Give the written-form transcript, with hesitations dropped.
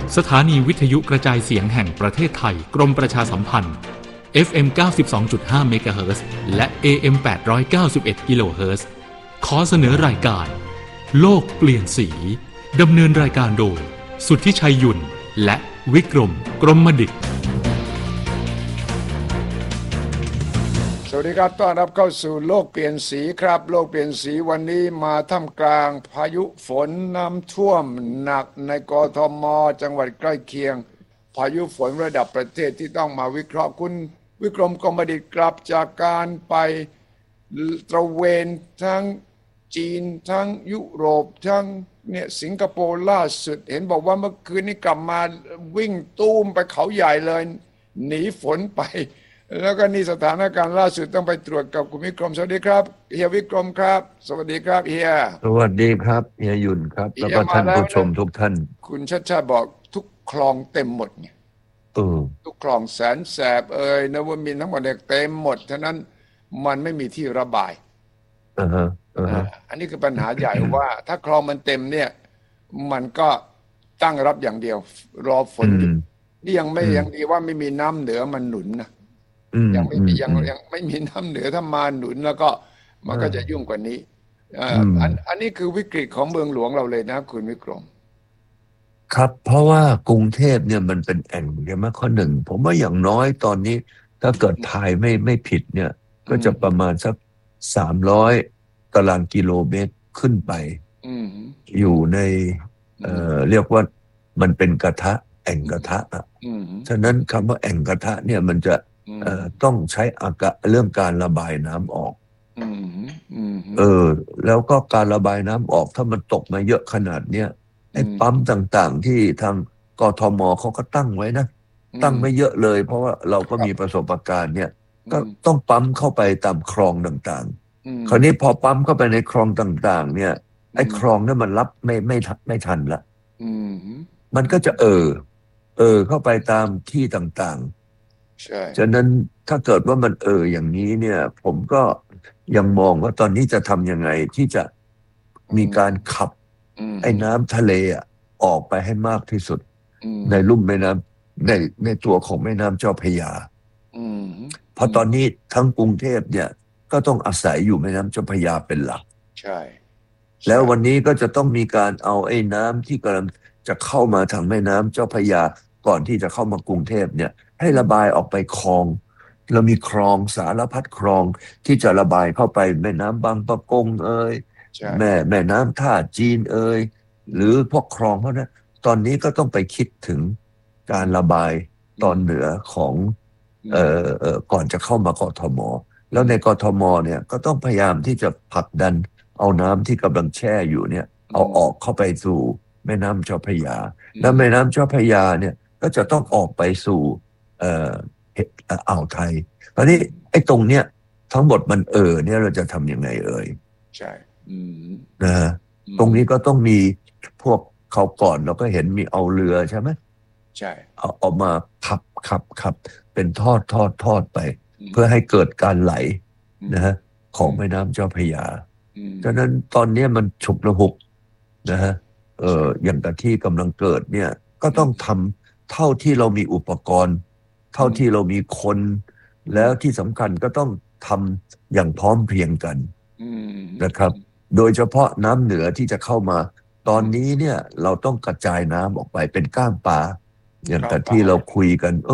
สถานีวิทยุกระจายเสียงแห่งประเทศไทยกรมประชาสัมพันธ์ FM 92.5 เมกะเฮิรตซ์และ AM 891 กิโลเฮิรตซ์ขอเสนอรายการโลกเปลี่ยนสีดำเนินรายการโดยสุทธิชัยยุ่นและวิกรมกรมดิษฐ์สวัสดีครับต้อนรับเข้าสู่โลกเปลี่ยนสีครับโลกเปลี่ยนสีวันนี้มาท่ามกลางพายุฝนน้ำท่วมหนักในกทม.จังหวัดใกล้เคียงพายุฝนระดับประเทศที่ต้องมาวิเคราะห์คุณวิกรมกรมดิษฐ์กลับจากการไปตระเวนทั้งจีนทั้งยุโรปทั้งเนี่ยสิงคโปร์ล่าสุดเห็นบอกว่าเมื่อคืนนี้กลับมาวิ่งตูมไปเขาใหญ่เลยหนีฝนไปแล้วก็นี่สถานการณ์ล่าสุดต้องไปตรวจกับคุณวิกรมสวัสดีครับเฮียวิกรมครับสวัสดีครับเฮียสวัสดีครับเฮียยุ่นครับแล้วก็ท่านผู้ชมทุกท่านคุณชัชชาติบอกทุกคลองเต็มหมดเนี่ยทุกคลองแสนแสบนวมินทร์ทั้งหมดเนี่ยเต็มหมดฉะนั้นมันไม่มีที่ระบายอันนี้คือปัญหาใหญ่ว่าถ้าคลองมันเต็มเนี่ยมันก็ตั้งรับอย่างเดียวรอฝนอยู่นี่ยังดีว่าไม่มีน้ำเหนือมันหนุนนะยังไม่มีน้ำเหนือถ้ามาหนุนแล้วก็มันก็จะยุ่งกว่านี้อันนี้คือวิกฤตของเมืองหลวงเราเลยนะคุณวิกรมครับเพราะว่ากรุงเทพเนี่ยมันเป็นแอ่งใช่ไหมข้อหนึ่งผมว่าอย่างน้อยตอนนี้ถ้าเกิดทายไม่ผิดเนี่ยก็จะประมาณสัก300 ตารางกิโลเมตรขึ้นไปอยู่ในเรียกว่ามันเป็นกระทะแอ่งกระทะฉะนั้นคำว่าแอ่งกระทะเนี่ยมันจะต้องใช้เรื่องการระบายน้ำออกแล้วก็การระบายน้ำออกถ้ามันตกมาเยอะขนาดเนี้ยไอ้ปั๊มต่างๆที่ทางกทม.เขาก็ตั้งไว้นะตั้งไม่เยอะเลยเพราะว่าเราก็มีประสบการณ์เนี่ยก็ต้องปั๊มเข้าไปตามคลองต่างๆคราวนี้พอปั๊มเข้าไปในคลองต่างๆเนี่ยไอ้คลองเนี่ยมันรับไม่ทันละมันก็จะเข้าไปตามที่ต่างๆใช่ฉะนั้นถ้าเกิดว่ามันอย่างนี้เนี่ยผมก็ยังมองว่าตอนนี้จะทำยังไงที่จะมีการขับไอ้น้ำทะเลออกไปให้มากที่สุดในลุ่มแม่น้ำในตัวของแม่น้ำเจ้าพระยาเพราะตอนนี้ทั้งกรุงเทพเนี่ยก็ต้องอาศัยอยู่แม่น้ำเจ้าพระยาเป็นหลักใช่แล้ววันนี้ก็จะต้องมีการเอาไอ้น้ำที่กำลังจะเข้ามาทางแม่น้ำเจ้าพระยาก่อนที่จะเข้ามากรุงเทพเนี่ยให้ระบายออกไปคลองเรามีคลองสารพัดคลองที่จะระบายเข้าไปแม่น้ำบางปะกงแม่น้ำท่าจีนหรือพวกคลองเพราะนั้นตอนนี้ก็ต้องไปคิดถึงการระบายตอนเหนือของก่อนจะเข้ามากทม.แล้วในกทม.เนี่ยก็ต้องพยายามที่จะผลักดันเอาน้ำที่กำลังแช่อยู่เนี่ยเอาออกเข้าไปสู่แม่น้ำเจ้าพระยาแล้วแม่น้ำเจ้าพระยาเนี่ยก็จะต้องออกไปสู่อ่าวไทยตอนนี้ไอ้ตรงเนี้ยทั้งหมดมันเนี่ยเราจะทำยังไงใช่นะตรงนี้ก็ต้องมีพวกเขาก่อนเราก็เห็นมีเอาเรือใช่ไหมใช่เอามาขับเป็นทอดไปเพื่อให้เกิดการไหลนะฮะของแม่น้ำเจ้าพระยาฉะนั้นตอนนี้มันฉุกระหุกนะฮะอย่างกับที่กำลังเกิดเนี่ยก็ต้องทำเท่าที่เรามีอุปกรณ์เท่าที่เรามีคนแล้วที่สำคัญก็ต้องทำอย่างพร้อมเพรียงกันนะครับโดยเฉพาะน้ำเหนือที่จะเข้ามาตอนนี้เนี่ยเราต้องกระจายน้ำออกไปเป็นก้างปลาอย่างกับที่เราคุยกัน